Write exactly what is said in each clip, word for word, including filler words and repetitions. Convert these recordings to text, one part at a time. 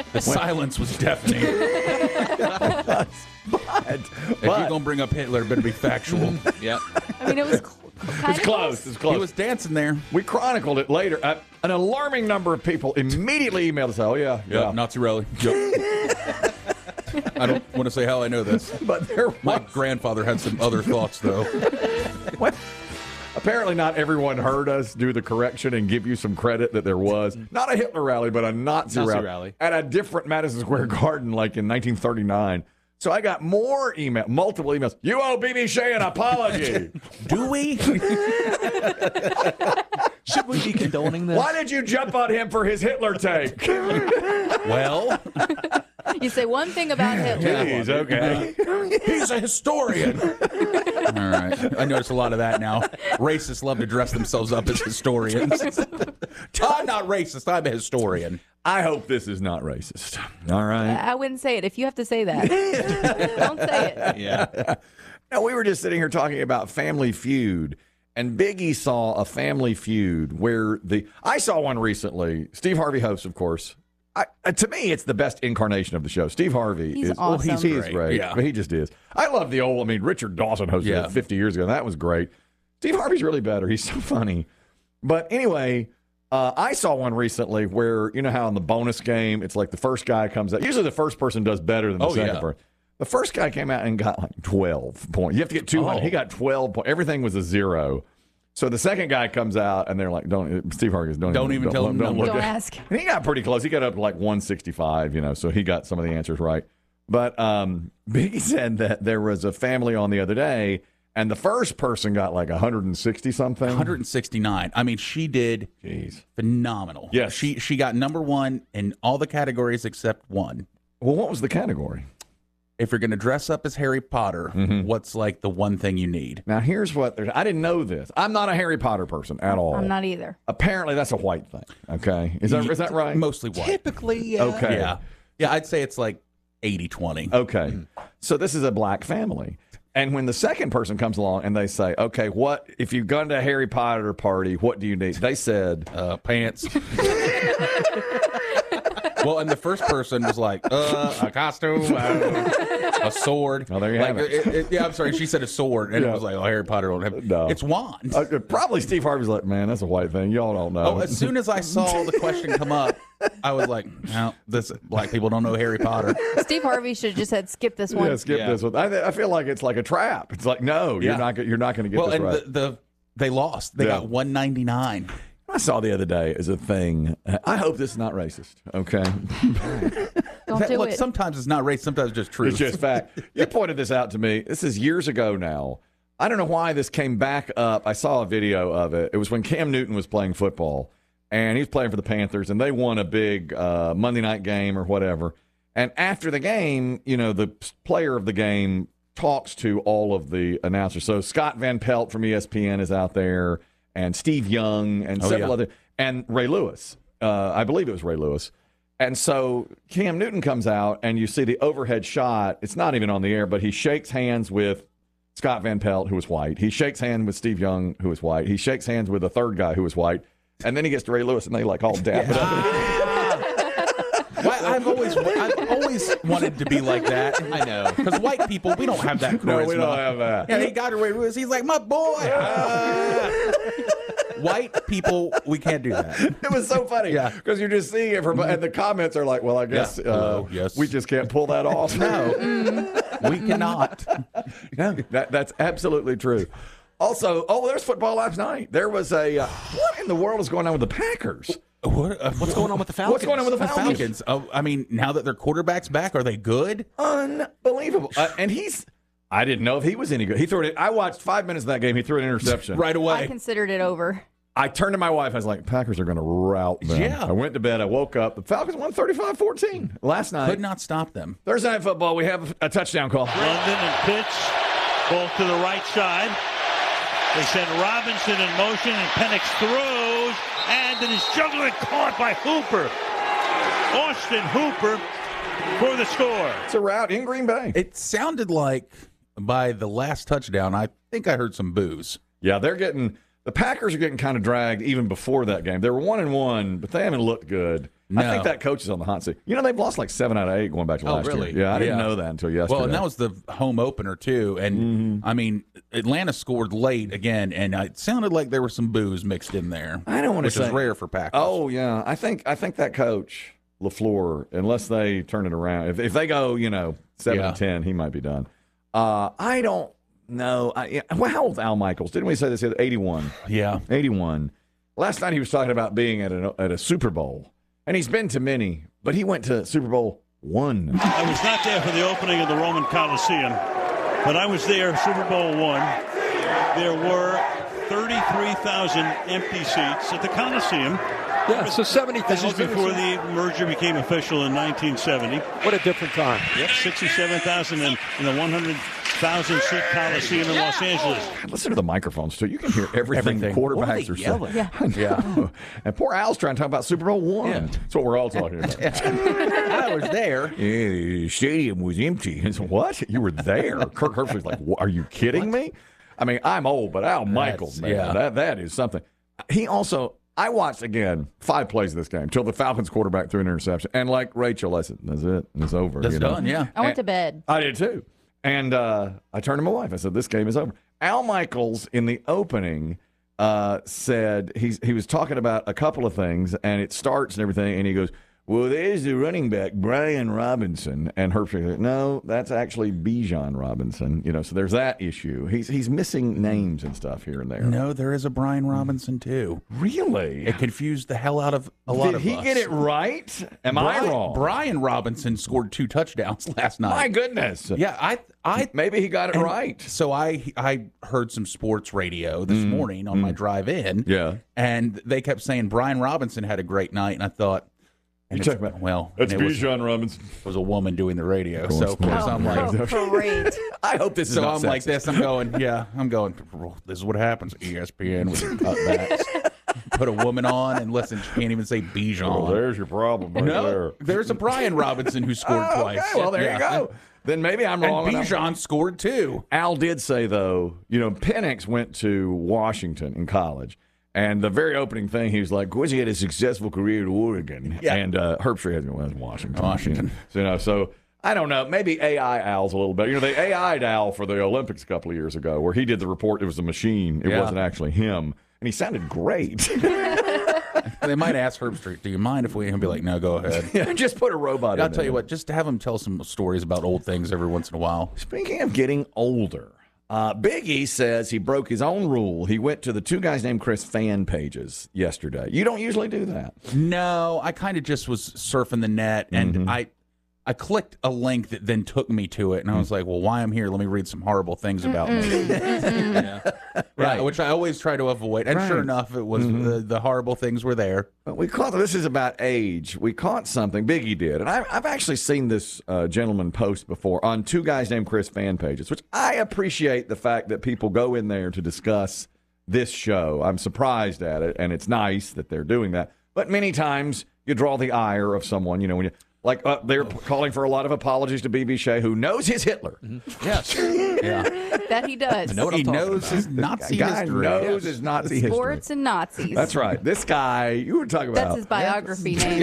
The silence was deafening. but, If you're going to bring up Hitler, it better be factual. Yep. I mean, it was cl- kind it's of close. It's close. He was dancing there. We chronicled it later. Uh, an alarming number of people immediately emailed us, oh, yeah, yeah. Yep, Nazi rally. Yep. I don't want to say how I know this. But there was... My grandfather had some other thoughts, though. Well, apparently not everyone heard us do the correction and give you some credit that there was not a Hitler rally, but a Nazi, Nazi rally, rally. at a different Madison Square Garden like in nineteen thirty-nine. So I got more email, multiple emails. You owe B B. Shea an apology. Do we? Should we be condoning this? Why did you jump on him for his Hitler take? Well, You say one thing about Hitler. He's okay. he's a historian. All right. I notice a lot of that now. Racists love to dress themselves up as historians. I'm not racist. I'm a historian. I hope this is not racist. All right. I wouldn't say it if you have to say that. Don't say it. Yeah. Now, we were just sitting here talking about Family Feud, and Biggie saw a Family Feud where the I saw one recently. Steve Harvey hosts, of course. I, uh, to me, it's the best incarnation of the show. Steve Harvey He's is awesome. well, he's, he's Great. great. Yeah. But he just is. I love the old. I mean, Richard Dawson hosted Yeah. it fifty years ago. That was great. Steve Harvey's really better. He's so funny. But anyway, uh, I saw one recently where you know how in the bonus game, it's like the first guy comes out. Usually, the first person does better than the Oh, second yeah. person. The first guy came out and got like twelve points. You have to get two hundred. Oh. He got twelve points. Everything was a zero. So the second guy comes out and they're like, "Don't." Steve Harvey goes, "Don't, Don't even tell him Don't, numbers. look Don't at-" ask. And he got pretty close. He got up to like one sixty-five, you know, so he got some of the answers right. But um, Biggie said that there was a family on the other day, and the first person got like one hundred sixty something. one hundred sixty-nine. I mean, she did Jeez. phenomenal. Yes. She she got number one in all the categories except one. Well, what was the category? If you're going to dress up as Harry Potter, Mhm. what's like the one thing you need? Now, here's what there's. I didn't know this. I'm not a Harry Potter person at all. I'm not either. Apparently, that's a white thing. Okay. Is that, is that right? Mostly white. Typically, yeah. Okay. Yeah. Yeah, I'd say it's like eighty twenty. Okay. So this is a black family. And when the second person comes along and they say, okay, what if you've gone to a Harry Potter party, what do you need? They said, Uh, pants. Well, and the first person was like, uh, a costume, uh, a sword. Oh, there you like, have it. it, it- Yeah, I'm sorry. She said a sword, and Yeah. it was like, oh, Harry Potter don't have. No. It's wands. uh, probably Steve Harvey's like, man, that's a white thing. Y'all don't know. Oh, as soon as I saw the question come up, I was like, "No, this black people don't know Harry Potter." Steve Harvey should have just said, skip this one. yeah, skip Yeah. this one. I, I feel like it's like a trap. It's like, no, you're Yeah. not. You're not going to get Well, this and right. the, the they lost. They Yeah. got one ninety-nine. I saw the other day as a thing. I hope this is not racist. Okay, Don't That- do look, it. sometimes it's not race, sometimes it's just truth. it's just fact. You pointed this out to me. This is years ago now. I don't know why this came back up. I saw a video of it. It was when Cam Newton was playing football, and he was playing for the Panthers, and they won a big uh, Monday night game or whatever. And after the game, you know, the player of the game talks to all of the announcers. So Scott Van Pelt from E S P N is out there, and Steve Young, and Oh, several yeah. other, and Ray Lewis. Uh, I believe it was Ray Lewis. And so Cam Newton comes out, and you see the overhead shot. It's not even on the air, but he shakes hands with Scott Van Pelt, who was white. He shakes hands with Steve Young, who was white. He shakes hands with a third guy who was white. And then he gets to Ray Lewis, and they like all dap it up. Why, I've always, I've always wanted to be like that. I know. Because white people, we don't have that charisma. No, we don't have that. Yeah, he got away with. He's like, my boy. Ah. White people, we can't do that. It was so funny. Yeah. Because you're just seeing it from, and the comments are like, well, I guess Yeah. uh, Hello, yes. we just can't pull that off. No, we cannot. No, that, that's absolutely true. Also, oh, there's football last night. There was a, uh, what in the world is going on with the Packers? What, uh, What's going on with the Falcons? What's going on with the The Falcons? Falcons. Oh, I mean, now that their quarterback's back, are they good? Unbelievable. Uh, and he's, I didn't know if he was any good. He threw it, I watched five minutes of that game. He threw an interception. Right I away. considered it over. I turned to my wife. I was like, Packers are going to rout them. Yeah. I went to bed. I woke up. The Falcons won thirty-five fourteen last night. Could not stop them. Thursday Night Football, we have a touchdown call. London and Pitts both to the right side. They send Robinson in motion, and Penix throws, and it is juggled and caught by Hooper. Austin Hooper for the score. It's a rout in Green Bay. It sounded like by the last touchdown, I think I heard some boos. Yeah, they're getting the Packers are getting kind of dragged even before that game. They were one and one, but they haven't looked good. No. I think that coach is on the hot seat. You know, they've lost like seven out of eight going back to Oh, last really? year. Yeah, I didn't Yeah. know that until yesterday. Well, and that was the home opener, too. And, Mm-hmm. I mean, Atlanta scored late again, and it sounded like there was some booze mixed in there. I don't want to Which say is rare for Packers. Oh yeah, I think I think that coach LaFleur, unless they turn it around, if if they go, you know, seven Yeah. and ten, he might be done. Uh, I don't know. I, yeah, well, how old's Al Michaels? Didn't we say this? eighty-one. Yeah. eighty-one. Last night he was talking about being at a at a Super Bowl, and he's been to many, but he went to Super Bowl one. I was not there for the opening of the Roman Coliseum, but I was there, Super Bowl one. There were thirty-three thousand empty seats at the Coliseum. Yeah, so seventy This is thousand. before the merger became official in nineteen seventy. What a different time. Yep, sixty-seven thousand in, in the one hundred thousand seat Coliseum in Los Angeles. Listen to the microphones too. You can hear everything, Everything. quarterbacks What are they are saying. yelling? Yeah. Yeah. And poor Al's trying to talk about Super Bowl one. Yeah. That's what we're all talking about. I was there. Yeah, the stadium was empty. I said, what? You were there? Kirk Herbstreit's like, "What? Are you kidding me? I mean, I'm old, but Al Michaels, man, yeah. that that is something. He also, I watched again five plays of this game till the Falcons quarterback threw an interception, and like Rachel, I said, that's it, it's over. That's you know? done, yeah. I went to bed. I did too. And uh, I turned to my wife. I said, this game is over. Al Michaels, in the opening, uh, said he's, he was talking about a couple of things, and it starts and everything, and he goes, well, there's the running back, Brian Robinson. And Herbstreit said, no, that's actually Bijan Robinson. You know, so there's that issue. He's he's missing names and stuff here and there. No, there is a Brian Robinson, too. Really? It confused the hell out of a lot Did of he us. get it right? Am Brian, I wrong? Brian Robinson scored two touchdowns last night. My goodness. Yeah, I, I Maybe he got it and right. So I, I heard some sports radio this morning on my drive in. Yeah. and they kept saying Brian Robinson had a great night, and I thought, and You it's- talking about- well, That's and it was, Bijan Robinson. was a woman doing the radio. course, So of course Oh, I'm like, oh, great. I hope this is so not I'm like sexist. this. I'm going, yeah, I'm going. This is what happens. E S P N with the cutbacks. Put a woman on and listen. She can't even say Bijan. Well, there's your problem right no, there. there's a Brian Robinson who scored Oh, twice. okay, well, there Yeah. you go. Then maybe I'm And wrong. on that. Bijan scored too. Al did say, though, you know, Penix went to Washington in college. And the very opening thing, he was like, "Was he had a successful career at Oregon?" Yeah. And uh, Herbstreit had well, Washington. Washington. You know, so, you know, so I don't know. Maybe A I Al's a little bit. You know, they A I'd Al for the Olympics a couple of years ago, where he did the report. It was a machine. It Yeah. wasn't actually him, and he sounded great. They might ask Herbstreit, "Do you mind if we?" He'll be like, "No, go ahead." Yeah, just put a robot in I'll tell there. you what, just to have him tell some stories about old things every once in a while. Speaking of getting older, uh, Big E says he broke his own rule. He went to the Two Guys Named Chris fan pages yesterday. You don't usually do that. No, I kind of just was surfing the net, and Mm-hmm. I I clicked a link that then took me to it, and I was like, well, why I'm here? Let me read some horrible things about me. yeah. Yeah, which I always try to avoid. And sure Right. enough, it was the, the horrible things were there. But we caught this is about age. We caught something. Biggie did, and I, I've actually seen this uh, gentleman post before on Two Guys Named Chris fan pages, which I appreciate the fact that people go in there to discuss this show. I'm surprised at it, and it's nice that they're doing that. But many times you draw the ire of someone. You know when you. Like, uh, they're calling for a lot of apologies to B B. Shea, who knows his Hitler. Yes. yeah. That he does. know what He I'm talking knows about. his Nazi guy history. knows his Nazi history. Sports and Nazis. That's right. This guy, you were talking about. That's his biography name.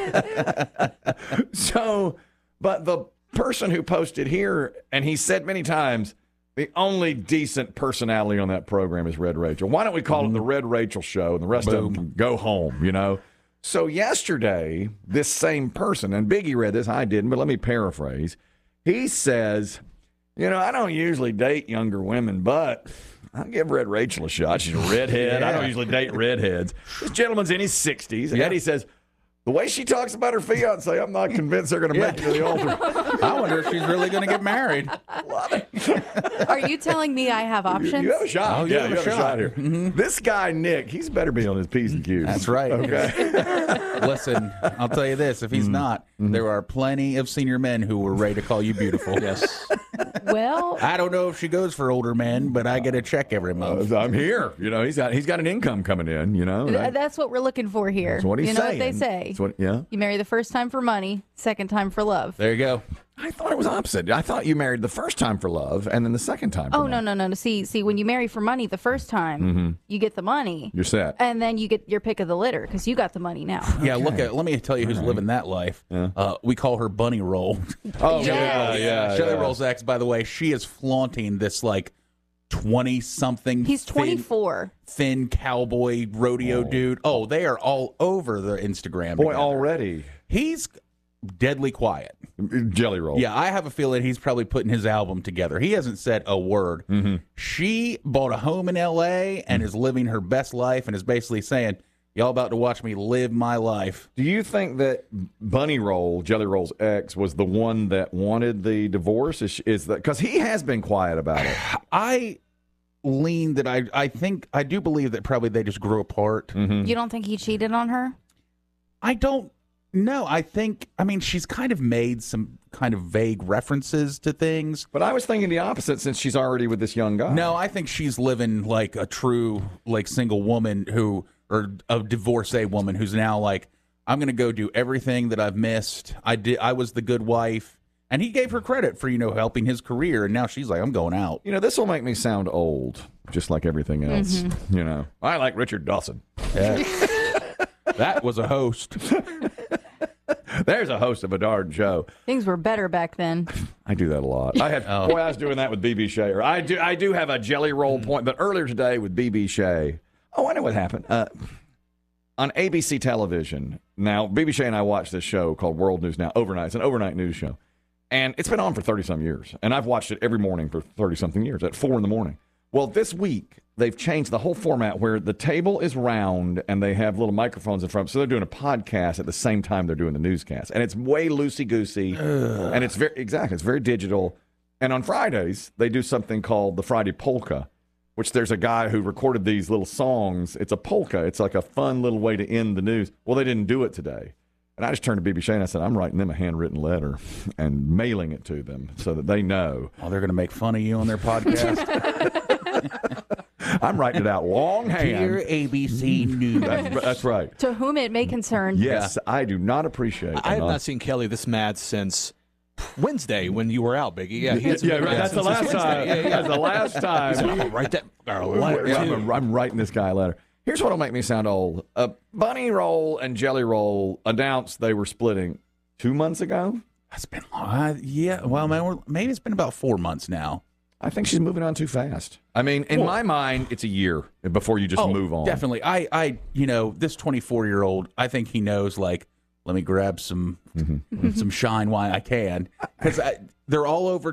So, but the person who posted here, and he said many times, the only decent personality on that program is Red Rachel. Why don't we call it the Red Rachel Show, and the rest of them can go home, you know? So yesterday, this same person, and Biggie read this, I didn't, but let me paraphrase. He says, you know, I don't usually date younger women, but I'll give Red Rachel a shot. She's a redhead. I don't usually date redheads. This gentleman's in his sixties, and he says, the way she talks about her fiance, I'm not convinced they're going to make it to the altar. I wonder if she's really going to get married. Are you telling me I have options? You have a shot. Oh, you yeah, have you a have a shot. shot here. This guy, Nick, he's better be on his P's and Q's. That's right. Okay. Listen, I'll tell you this. If he's not, there are plenty of senior men who were ready to call you beautiful. Yes. Well, I don't know if she goes for older men, but I get a check every month. I'm here. You know, he's got he's got an income coming in, you know. th- That- that's what we're looking for here. that's what he's you know saying. what they say. That's what, yeah. You marry the first time for money, second time for love. There you go. I thought it was opposite. I thought you married the first time for love and then the second time for Oh love. no no no no! See see, when you marry for money the first time, Mm-hmm. you get the money, You're set. and then you get your pick of the litter because you got the money now. Yeah, look at. Let me tell you who's living that life. Uh, we call her Bunny Roll. Oh, Yeah. yeah, yeah. Jelly yeah. Roll's ex, by the way, she is flaunting this like twenty something. He's twenty-four. Thin, thin cowboy rodeo dude. Oh, they are all over the Instagram. Boy, together. already. He's deadly quiet. Jelly Roll. Yeah, I have a feeling he's probably putting his album together. He hasn't said a word. Mm-hmm. She bought a home in L A and is living her best life and is basically saying, y'all about to watch me live my life. Do you think that Bunny Roll, Jelly Roll's ex, was the one that wanted the divorce? Is, is that because he has been quiet about it? I lean that I I think I do believe that probably they just grew apart. Mm-hmm. You don't think he cheated on her? I don't know. I think I mean she's kind of made some kind of vague references to things. But I was thinking the opposite since she's already with this young guy. No, I think she's living like a true like single woman who or a divorcee woman who's now like, I'm gonna go do everything that I've missed. I did I was the good wife. And he gave her credit for, you know, helping his career, and now she's like, I'm going out. You know, this will make me sound old, just like everything else. Mm-hmm. You know, I like Richard Dawson. Yeah. That was a host. There's a host of a darn show. Things were better back then. I do that a lot. I had Oh. boy, I was doing that with B B Shea. I do I do have a Jelly Roll point, but earlier today with B B Shea. Oh, I know what happened. Uh, on A B C television. Now, B B Shea and I watch this show called World News Now overnight. It's an overnight news show. And it's been on for thirty some years. And I've watched it every morning for thirty something years at four in the morning. Well, this week they've changed the whole format where the table is round and they have little microphones in front. So they're doing a podcast at the same time they're doing the newscast. And it's way loosey-goosey. And it's very, exactly, it's very digital. And on Fridays, they do something called the Friday Polka, which there's a guy who recorded these little songs. It's a polka. It's like a fun little way to end the news. Well, they didn't do it today. And I just turned to B B Shea and I said, I'm writing them a handwritten letter and mailing it to them so that they know. Oh, they're going to make fun of you on their podcast. I'm writing it out longhand. Dear A B C News. That's, that's right. To whom it may concern. Yes, I do not appreciate I have enough. not seen Kelly this mad since Wednesday when you were out, Biggie. Yeah, he hasn't Yeah, been right. mad That's the since last Wednesday. time. Yeah, yeah. That's the last time. I'll write that a letter, Yeah, too. I'm, I'm writing this guy a letter. Here's what'll make me sound old. Uh, Bunny Roll and Jelly Roll announced they were splitting two months ago. It's been uh, yeah. Well, man, we're, maybe it's been about four months now. I think she's moving on too fast. I mean, in my mind, it's a year before you just move on. Definitely. I, I, you know, this twenty-four year old. I think he knows. Like, let me grab some, some shine while I can, because they're all over